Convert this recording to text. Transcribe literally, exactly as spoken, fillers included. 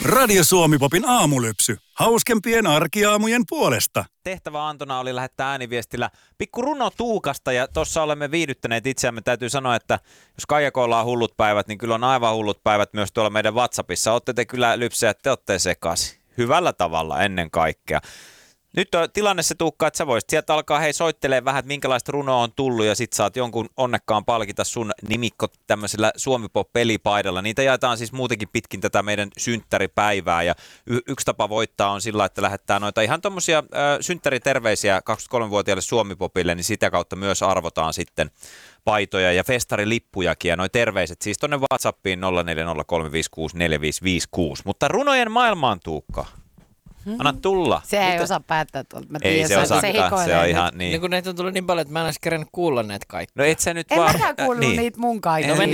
Radio Suomi-popin aamulypsy. Hauskempien arkiaamujen puolesta. Tehtävä Antona oli lähettää ääniviestillä pikku runo Tuukasta ja tuossa olemme viihdyttäneet itseämme. Täytyy sanoa, että jos Kaijakolla on hullut päivät, niin kyllä on aivan hullut päivät myös tuolla meidän WhatsAppissa. Olette te kyllä lypsejät, te olette sekaisin. Hyvällä tavalla ennen kaikkea. Nyt on tilanne se, Tuukka, että sä voisit sieltä alkaa hei soittelee vähän, että minkälaista runoa on tullut ja sit saat jonkun onnekkaan palkita sun nimikko tämmöisellä Suomi-pop-pelipaidalla. Niitä jaetaan siis muutenkin pitkin tätä meidän synttäripäivää ja y- yksi tapa voittaa on sillä, että lähettää noita ihan tommosia äh, synttäriterveisiä kaksikymmentäkolmevuotiaille Suomi-popille, niin sitä kautta myös arvotaan sitten paitoja ja festarilippujakin ja noi terveiset siis tonne WhatsAppiin nolla neljä nolla kolme viisi kuusi neljä viisi viisi kuusi. Mutta runojen maailmaan, Tuukka. Anna tulla. Se ei Mitä? osaa päättää tuolta. Mä Ei tiedän, se osaakaan, se on ihan niin. Niin kun näitä on tullut niin paljon, että mä en edes kerännyt kuulla näitä kaikki. No et sä nyt en vaan... mäkään kuullut niin. niitä mun kaikki. No